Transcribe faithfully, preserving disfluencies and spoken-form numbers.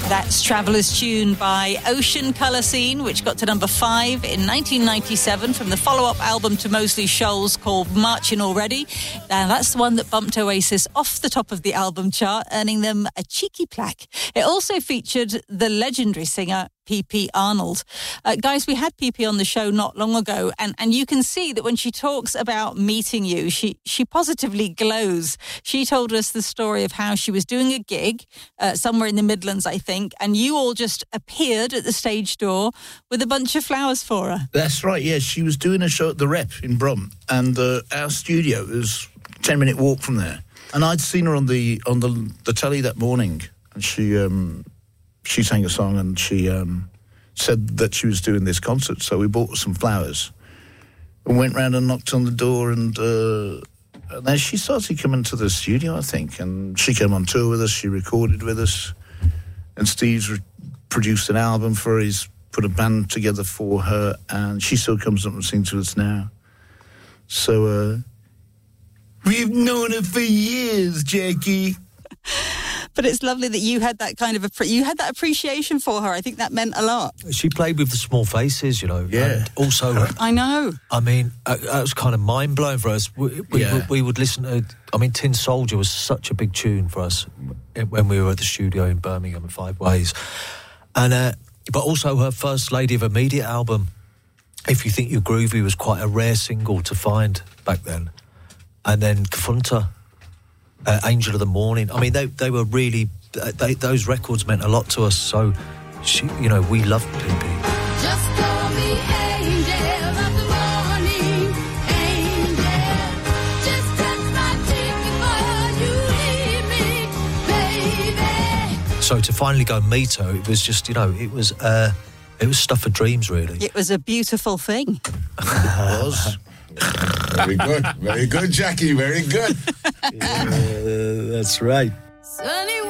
That's Traveller's Tune by Ocean Colour Scene, which got to number five in nineteen ninety-seven from the follow-up album to Mosley Shoals called Marching Already. Now, that's the one that bumped Oasis off the top of the album chart, earning them a cheeky plaque. It also featured the legendary singer P P Arnold. Uh, guys, we had P P on the show not long ago, and, and you can see that when she talks about meeting you, she, she positively glows. She told us the story of how she was doing a gig uh, somewhere in the Midlands, I think, and you all just appeared at the stage door with a bunch of flowers for her. That's right, yeah. She was doing a show at the Rep in Brum, and uh, our studio was a ten-minute walk from there. And I'd seen her on the on the, the telly that morning, and she... Um, She sang a song and she um, said that she was doing this concert. So we bought some flowers and went round and knocked on the door. And, uh, and then she started coming to the studio, I think. And she came on tour with us. She recorded with us. And Steve's re- produced an album for her. He's put a band together for her. And she still comes up and sings to us now. So uh, we've known her for years, Jackie. But it's lovely that you had that kind of a you had that appreciation for her. I think that meant a lot. She played with the Small Faces, you know. Yeah. And also, I know. I mean, uh, that was kind of mind blowing for us. We, we, Yeah. we, we would listen to. I mean, Tin Soldier was such a big tune for us when we were at the studio in Birmingham in Five Ways, and uh, but also her First Lady of Immediate album, If You Think You're Groovy, was quite a rare single to find back then, and then Kfunta. Uh, Angel of the Morning. I mean, they they were really... They, those records meant a lot to us, so, she, you know, we loved P P. Just call me Angel of the Morning, Angel. Just touch my cheek before you leave me, baby. So to finally go meet her, it was just, you know, it was uh, it was stuff for dreams, really. It was a beautiful thing. It was. Very good. Very good, Jackie. Very good. Yeah, that's right. Sunny